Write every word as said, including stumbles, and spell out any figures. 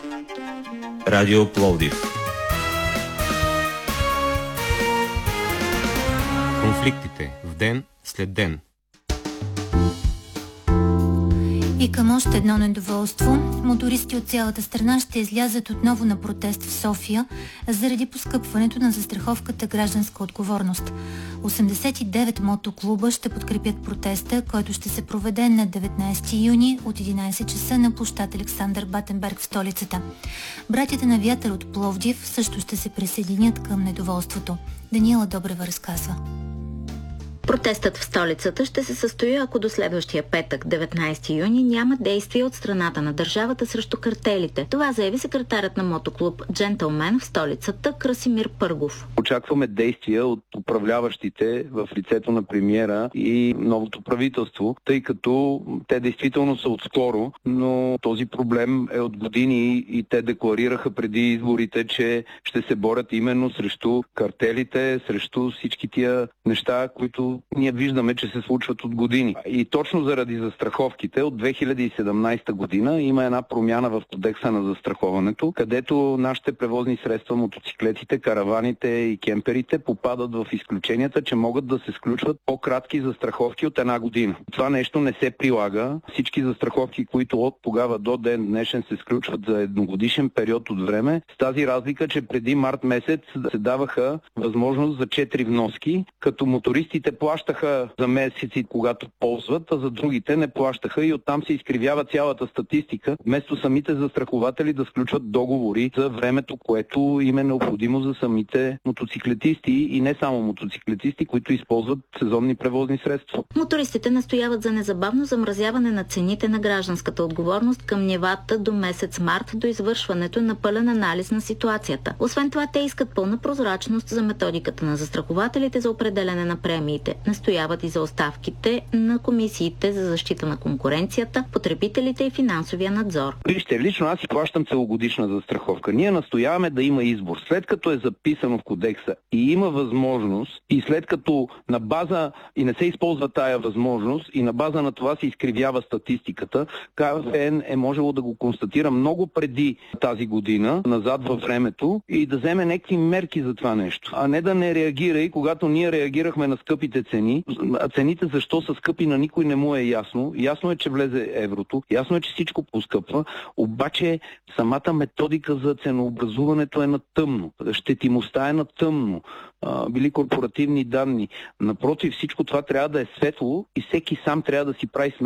Радио Пловдив. Конфликтите в ден след ден. И към още едно недоволство, мотористи от цялата страна ще излязат отново на протест в София заради поскъпването на застраховката гражданска отговорност. осемдесет и девет мотоклуба ще подкрепят протеста, който ще се проведе на деветнайсети юни от единайсет часа на площад Александър Батенберг в столицата. Братята на Вятър от Пловдив също ще се присъединят към недоволството. Даниела Добрева разказва. Протестът в столицата ще се състои, ако до следващия петък, деветнайсети юни, няма действия от страната на държавата срещу картелите. Това заяви секретарят на мотоклуб Джентълмен в столицата Красимир Пъргов. Очакваме действия от управляващите в лицето на премиера и новото правителство, тъй като те действително са отскоро, но този проблем е от години и те декларираха преди изборите, че ще се борят именно срещу картелите, срещу всички тия неща, които ние виждаме, че се случват от години. И точно заради застраховките от две хиляди и седемнайсета година има една промяна в кодекса на застраховането, където нашите превозни средства, мотоциклетите, караваните и кемперите попадат в изключенията, че могат да се сключват по-кратки застраховки от една година. Това нещо не се прилага. Всички застраховки, които от тогава до ден днешен се сключват за едногодишен период от време, с тази разлика, че преди март месец се даваха възможност за четири вноски, като мотористите плащаха за месеци, когато ползват, а за другите не плащаха и оттам се изкривява цялата статистика, вместо самите застрахователи да сключват договори за времето, което им е необходимо за самите мотоциклетисти и не само мотоциклетисти, които използват сезонни превозни средства. Мотористите настояват за незабавно замразяване на цените на гражданската отговорност към нивата до месец март до извършването на пълен анализ на ситуацията. Освен това, те искат пълна прозрачност за методиката на застрахователите за определене на премиите. Настояват и за оставките на комисиите за защита на конкуренцията, потребителите и финансовия надзор. Вижте, лично аз си плащам целогодишна застраховка. Ние настояваме да има избор. След като е записано в кодекса и има възможност, и след като на база и не се използва тая възможност, и на база на това се изкривява статистиката, КФН е можело да го констатира много преди тази година, назад във времето, и да вземе някакви мерки за това нещо, а не да не реагира. И когато ние реагирахме на скъпите цени, а цените защо са скъпи на никой не му е ясно. Ясно е, че влезе еврото, ясно е, че всичко поскъпва, обаче самата методика за ценообразуването е на тъмно. Щетимостта е на тъмно. А, били корпоративни данни. Напротив, всичко това трябва да е светло и всеки сам трябва да си прави сметка